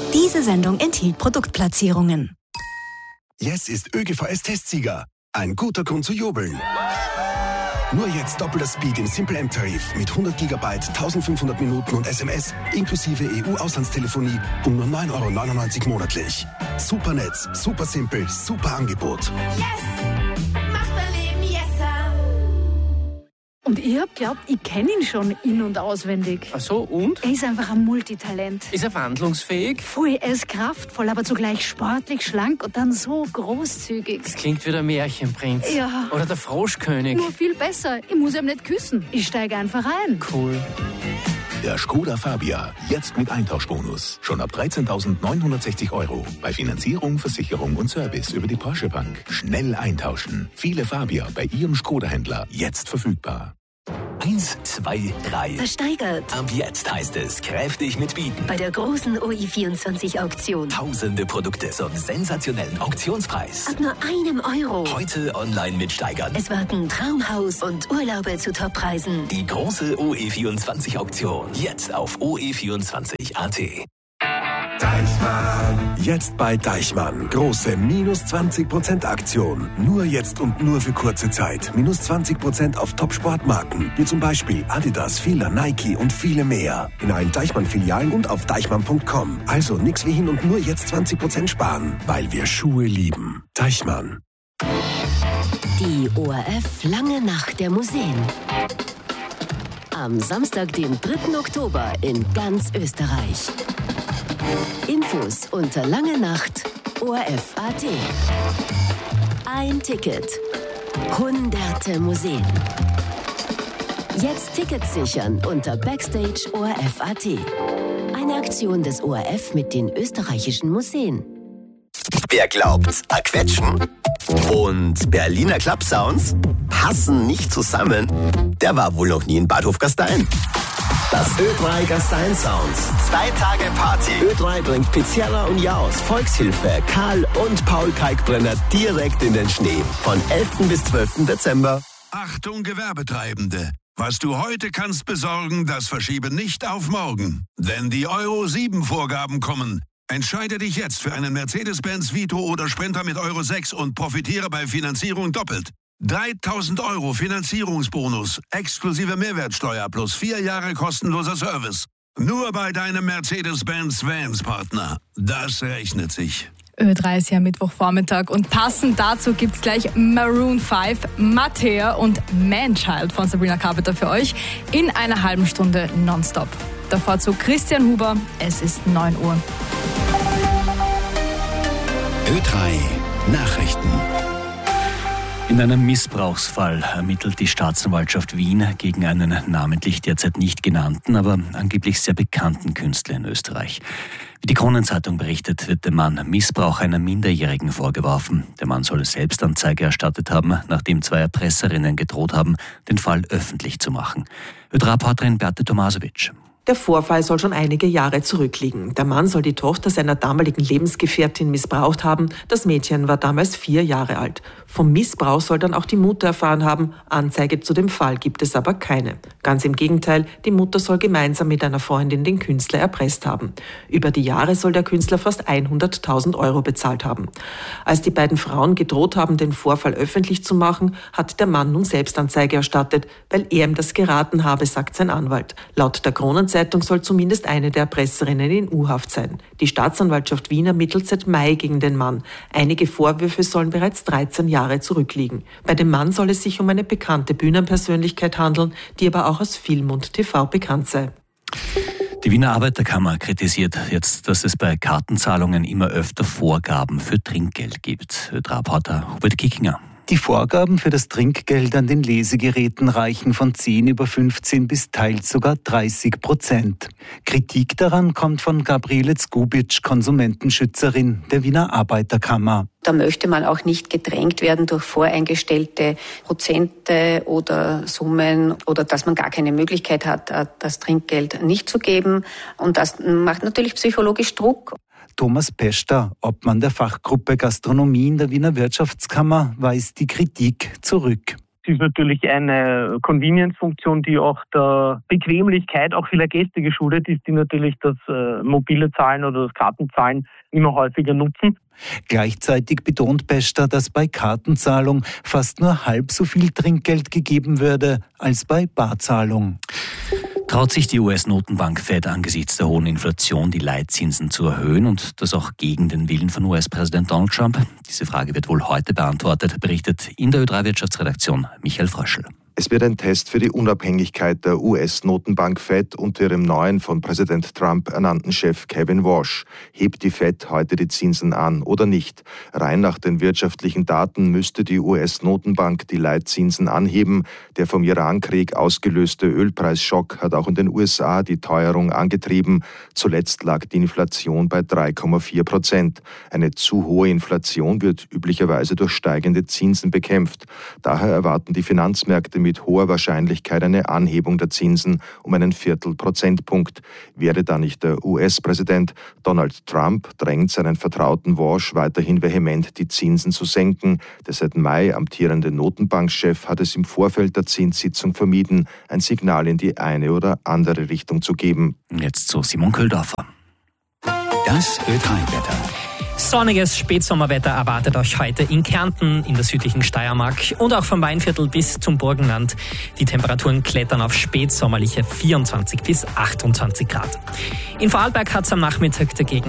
Diese Sendung enthielt Produktplatzierungen. Yes ist ÖGVS-Testsieger. Ein guter Grund zu jubeln. Nur jetzt doppelter Speed im Simple M-Tarif mit 100 GB, 1500 Minuten und SMS inklusive EU-Auslandstelefonie um nur 9,99 € monatlich. Super Netz, super simpel, super Angebot. Yes! Macht mein Leben yesser! Und ich hab glaubt, ich kenne ihn schon in- und auswendig. Ach so, und? Er ist einfach ein Multitalent. Ist er wandlungsfähig? Voll, er ist kraftvoll, aber zugleich sportlich, schlank und dann so großzügig. Das klingt wie der Märchenprinz. Ja. Oder der Froschkönig. Nur viel besser. Ich muss ihm nicht küssen. Ich steige einfach ein. Cool. Der Skoda Fabia, jetzt mit Eintauschbonus. Schon ab 13.960 €. Bei Finanzierung, Versicherung und Service über die Porsche Bank. Schnell eintauschen. Viele Fabia bei Ihrem Skoda-Händler jetzt verfügbar. 1, 2, 3. Versteigert. Ab jetzt heißt es kräftig mitbieten. Bei der großen OI24-Auktion. Tausende Produkte zum sensationellen Auktionspreis. Ab nur €1. Heute online mitsteigern. Es warten Traumhaus und Urlaube zu Toppreisen. Die große OE24-Auktion. Jetzt auf OE24.at. Deichmann. Jetzt bei Deichmann. Große minus 20% Aktion. Nur jetzt und nur für kurze Zeit. Minus 20% auf Top-Sportmarken. Wie zum Beispiel Adidas, Fila, Nike und viele mehr. In allen Deichmann-Filialen und auf deichmann.com. Also nix wie hin und nur jetzt 20% sparen. Weil wir Schuhe lieben. Deichmann. Die ORF Lange Nacht der Museen. Am Samstag, den 3. Oktober in ganz Österreich. Infos unter langenacht.orf.at. Ein Ticket. Hunderte Museen. Jetzt Tickets sichern unter Backstage.orf.at. Eine Aktion des ORF mit den österreichischen Museen. Wer glaubt, Quetschen und Berliner Club-Sounds passen nicht zusammen, der war wohl noch nie in Bad Hofgastein. Das Ö3 Gastein Sounds. 2 Tage Party. Ö3 bringt Pizzerra und Jaus, Volkshilfe, Karl und Paul Kalkbrenner direkt in den Schnee. Von 11. bis 12. Dezember. Achtung Gewerbetreibende. Was du heute kannst besorgen, das verschiebe nicht auf morgen. Denn die Euro-7-Vorgaben kommen. Entscheide dich jetzt für einen Mercedes-Benz Vito oder Sprinter mit Euro 6 und profitiere bei Finanzierung doppelt. 3.000 € Finanzierungsbonus, exklusive Mehrwertsteuer plus 4 Jahre kostenloser Service. Nur bei deinem Mercedes-Benz Vans-Partner. Das rechnet sich. Ö3 ist ja Mittwochvormittag und passend dazu gibt's gleich Maroon 5, Mattea und Manchild von Sabrina Carpenter für euch in einer halben Stunde nonstop. Davor zu Christian Huber, es ist 9 Uhr. Ö3 Nachrichten. In einem Missbrauchsfall ermittelt die Staatsanwaltschaft Wien gegen einen namentlich derzeit nicht genannten, aber angeblich sehr bekannten Künstler in Österreich. Wie die Kronenzeitung berichtet, wird dem Mann Missbrauch einer Minderjährigen vorgeworfen. Der Mann soll Selbstanzeige erstattet haben, nachdem 2 Erpresserinnen gedroht haben, den Fall öffentlich zu machen. Ö3-Reporterin Beate Tomasovic. Der Vorfall soll schon einige Jahre zurückliegen. Der Mann soll die Tochter seiner damaligen Lebensgefährtin missbraucht haben. Das Mädchen war damals 4 Jahre alt. Vom Missbrauch soll dann auch die Mutter erfahren haben. Anzeige zu dem Fall gibt es aber keine. Ganz im Gegenteil, die Mutter soll gemeinsam mit einer Freundin den Künstler erpresst haben. Über die Jahre soll der Künstler fast 100.000 € bezahlt haben. Als die beiden Frauen gedroht haben, den Vorfall öffentlich zu machen, hat der Mann nun Selbstanzeige erstattet, weil er ihm das geraten habe, sagt sein Anwalt. Laut der Kronenzeitung soll zumindest eine der Erpresserinnen in U-Haft sein. Die Staatsanwaltschaft Wien ermittelt seit Mai gegen den Mann. Einige Vorwürfe sollen bereits 13 Jahre zurückliegen. Bei dem Mann soll es sich um eine bekannte Bühnenpersönlichkeit handeln, die aber auch aus Film und TV bekannt sei. Die Wiener Arbeiterkammer kritisiert jetzt, dass es bei Kartenzahlungen immer öfter Vorgaben für Trinkgeld gibt. Reporter Hubert Kickinger. Die Vorgaben für das Trinkgeld an den Lesegeräten reichen von 10 über 15 bis teils sogar 30%. Kritik daran kommt von Gabriele Zgubic, Konsumentenschützerin der Wiener Arbeiterkammer. Da möchte man auch nicht gedrängt werden durch voreingestellte Prozente oder Summen oder dass man gar keine Möglichkeit hat, das Trinkgeld nicht zu geben. Und das macht natürlich psychologisch Druck. Thomas Pester, Obmann der Fachgruppe Gastronomie in der Wiener Wirtschaftskammer, weist die Kritik zurück. ist natürlich eine Convenience-Funktion, die auch der Bequemlichkeit auch vieler Gäste geschuldet ist, die natürlich das mobile Zahlen oder das Kartenzahlen immer häufiger nutzen. Gleichzeitig betont Pester, dass bei Kartenzahlung fast nur halb so viel Trinkgeld gegeben würde als bei Barzahlung. Traut sich die US-Notenbank Fed angesichts der hohen Inflation die Leitzinsen zu erhöhen und das auch gegen den Willen von US-Präsident Donald Trump? Diese Frage wird wohl heute beantwortet, berichtet in der Ö3-Wirtschaftsredaktion Michael Fröschel. Es wird ein Test für die Unabhängigkeit der US-Notenbank Fed unter ihrem neuen, von Präsident Trump ernannten Chef Kevin Warsh. Hebt die Fed heute die Zinsen an oder nicht? Rein nach den wirtschaftlichen Daten müsste die US-Notenbank die Leitzinsen anheben. Der vom Irankrieg ausgelöste Ölpreisschock hat auch in den USA die Teuerung angetrieben. Zuletzt lag die Inflation bei 3,4%. Eine zu hohe Inflation wird üblicherweise durch steigende Zinsen bekämpft. Daher erwarten die Finanzmärkte mit hoher Wahrscheinlichkeit eine Anhebung der Zinsen um einen Viertelprozentpunkt. Wäre da nicht der US-Präsident Donald Trump, drängt seinen Vertrauten Warsh weiterhin vehement, die Zinsen zu senken. Der seit Mai amtierende Notenbankchef hat es im Vorfeld der Zinssitzung vermieden, ein Signal in die eine oder andere Richtung zu geben. Jetzt zu Simon Köhldorfer. Das Ö3-Wetter. Sonniges Spätsommerwetter erwartet euch heute in Kärnten, in der südlichen Steiermark und auch vom Weinviertel bis zum Burgenland. Die Temperaturen klettern auf spätsommerliche 24 bis 28 Grad. In Vorarlberg hat es am Nachmittag dagegen